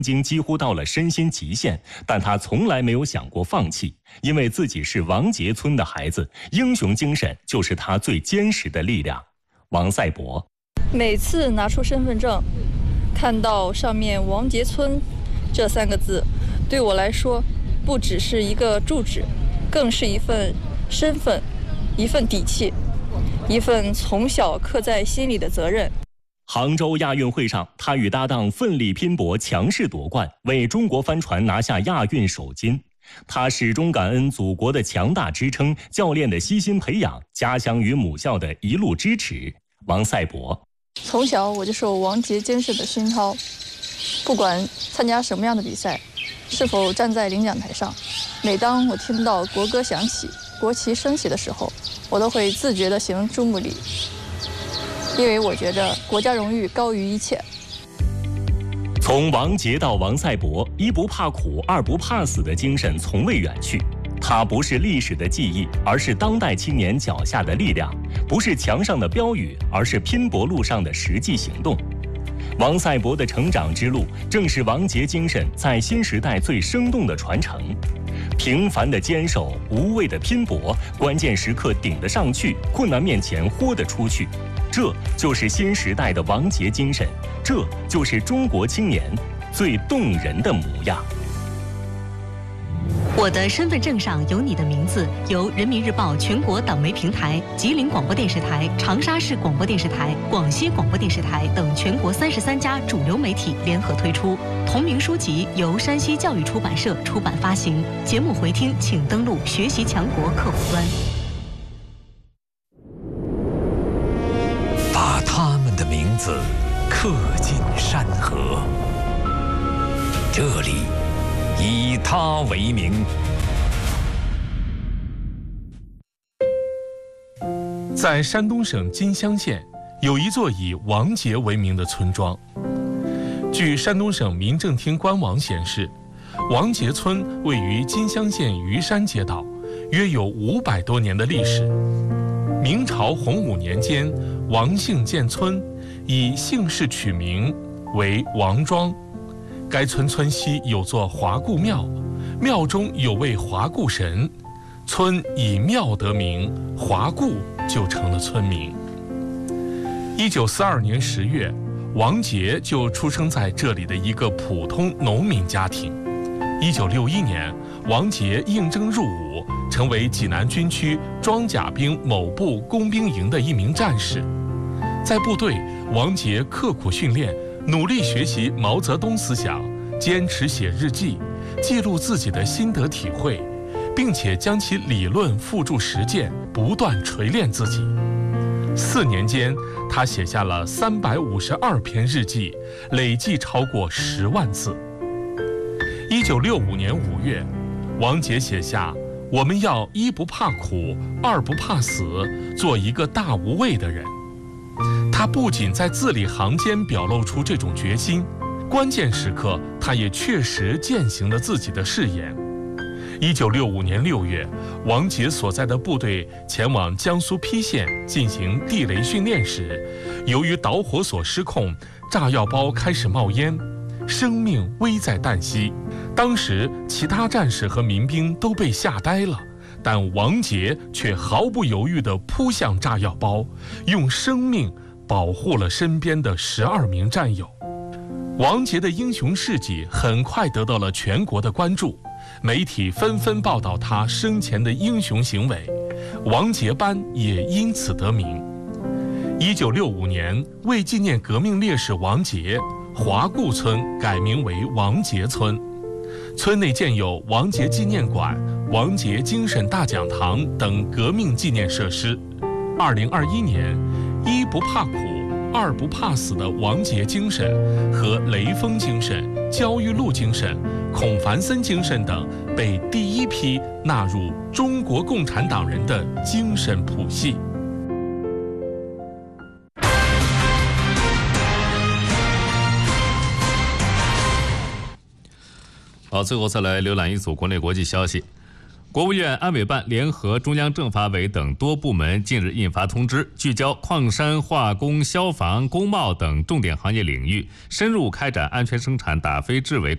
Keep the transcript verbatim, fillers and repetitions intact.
经几乎到了身心极限，但他从来没有想过放弃，因为自己是王杰村的孩子，英雄精神就是他最坚实的力量。王赛博， 每次拿出身份证，看到上面“王杰村”这三个字，对我来说，不只是一个住址，更是一份身份，一份底气，一份从小刻在心里的责任。 杭州亚运会上，他与搭档奋力拼搏，强势夺冠，为中国帆船拿下亚运首金。他始终感恩祖国的强大支撑、教练的悉心培养、家乡与母校的一路支持。王赛博， 从小我就受王杰坚实的熏陶，不管参加什么样的比赛，是否站在领奖台上，每当我听到国歌响起、国旗升起的时候，我都会自觉地行注目礼。因为我觉得国家荣誉高于一切。 从王杰到王赛博，一不怕苦，二不怕死的精神从未远去。它不是历史的记忆，而是当代青年脚下的力量；不是墙上的标语，而是拼搏路上的实际行动。王赛博的成长之路，正是王杰精神在新时代最生动的传承。平凡的坚守，无畏的拼搏，关键时刻顶得上去，困难面前豁得出去。这就是新时代的王杰精神，这就是中国青年最动人的模样。 我的身份证上有你的名字，由人民日报全国党媒平台、吉林广播电视台、长沙市广播电视台、广西广播电视台等全国三十三家主流媒体联合推出。同名书籍由山西教育出版社出版发行。节目回听请登录学习强国客户端。 把他们的名字刻进山河，这里以他为名。 在山东省金乡县，有一座以王杰为名的村庄。据山东省民政厅官网显示，王杰村位于金乡县虞山街道，约有五百多年的历史。明朝洪武年间，王姓建村，以姓氏取名为王庄。该村村西有座华固庙，庙中有位华固神，村以庙得名，华固就成了村名。一九四二年十月，王杰就出生在这里的一个普通农民家庭。一九六一年，王杰应征入伍，成为济南军区装甲兵某部工兵营的一名战士。在部队，王杰刻苦训练，努力学习毛泽东思想，坚持写日记，记录自己的心得体会，并且将其理论付诸实践，不断锤炼自己。四年间，他写下了三百五十二篇日记，累计超过十万字。一九六五年五月，王杰写下：“我们要一不怕苦，二不怕死，做一个大无畏的人。”他不仅在字里行间表露出这种决心，关键时刻他也确实践行了自己的誓言。一九六五年六月，王杰所在的部队前往江苏邳县进行地雷训练时，由于导火索失控，炸药包开始冒烟，生命危在旦夕。当时其他战士和民兵都被吓呆了，但王杰却毫不犹豫地扑向炸药包，用生命保护了身边的十二名战友。王杰的英雄事迹很快得到了全国的关注，媒体纷纷报道他生前的英雄行为，王杰班也因此得名。一九六五年，为纪念革命烈士王杰，华固村改名为王杰村，村内建有王杰纪念馆、王杰精神大讲堂等革命纪念设施。二零二一年，一不怕苦，二不怕死的王杰精神和雷锋精神、焦裕禄精神、孔繁森精神等被第一批纳入中国共产党人的精神谱系。 好，最后再来浏览一组国内国际消息。国务院安委办联合中央政法委等多部门近日印发通知，聚焦矿山、化工、消防、工贸等重点行业领域，深入开展安全生产、打非制伪